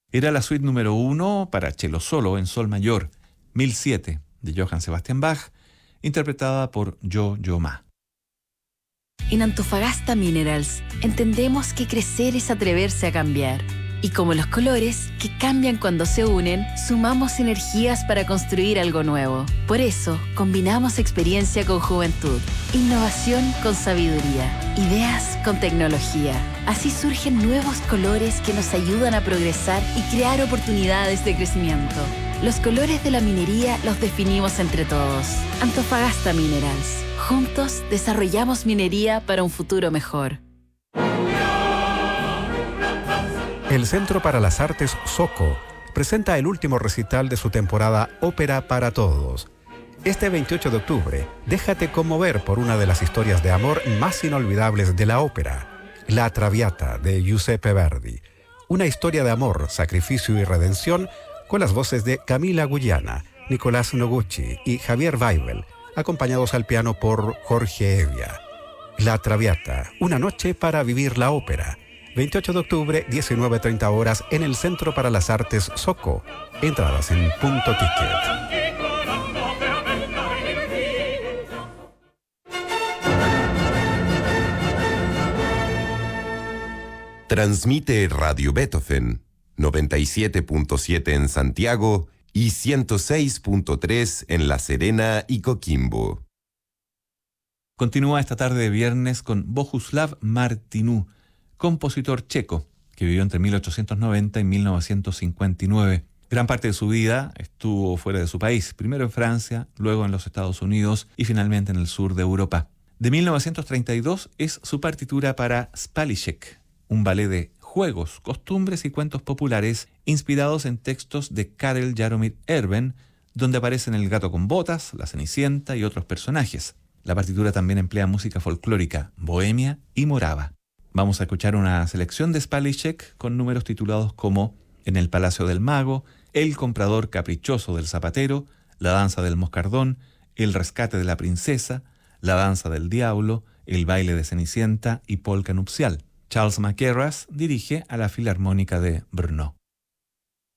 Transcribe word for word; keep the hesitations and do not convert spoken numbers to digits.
Era la suite número uno para cello solo en sol mayor, mil siete, de Johann Sebastian Bach, interpretada por Yo-Yo Ma. En Antofagasta Minerals entendemos que crecer es atreverse a cambiar. Y como los colores, que cambian cuando se unen, sumamos energías para construir algo nuevo. Por eso, combinamos experiencia con juventud, innovación con sabiduría, ideas con tecnología. Así surgen nuevos colores que nos ayudan a progresar y crear oportunidades de crecimiento. Los colores de la minería los definimos entre todos. Antofagasta Minerals. Juntos desarrollamos minería para un futuro mejor. El Centro para las Artes SOCO presenta el último recital de su temporada Ópera para Todos. Este veintiocho de octubre, déjate conmover por una de las historias de amor más inolvidables de la ópera, La Traviata de Giuseppe Verdi. Una historia de amor, sacrificio y redención con las voces de Camila Guyana, Nicolás Noguchi y Javier Weibel, acompañados al piano por Jorge Evia. La Traviata, una noche para vivir la ópera. veintiocho de octubre, diecinueve treinta horas, en el Centro para las Artes SOCO. Entradas en Punto Ticket. Transmite Radio Beethoven, noventa y siete punto siete en Santiago y ciento seis punto tres en La Serena y Coquimbo. Continúa esta tarde de viernes con Bohuslav Martinů, compositor checo, que vivió entre mil ochocientos noventa y mil novecientos cincuenta y nueve. Gran parte de su vida estuvo fuera de su país, primero en Francia, luego en los Estados Unidos y finalmente en el sur de Europa. De mil novecientos treinta y dos es su partitura para Spalíček, un ballet de juegos, costumbres y cuentos populares inspirados en textos de Karel Jaromír Erben, donde aparecen el gato con botas, la cenicienta y otros personajes. La partitura también emplea música folclórica, bohemia y morava. Vamos a escuchar una selección de Spalíček con números titulados como En el Palacio del Mago, El comprador caprichoso del zapatero, La danza del moscardón, El rescate de la princesa, La danza del diablo, El baile de Cenicienta y Polka nupcial. Charles Mackerras dirige a la Filarmónica de Brno.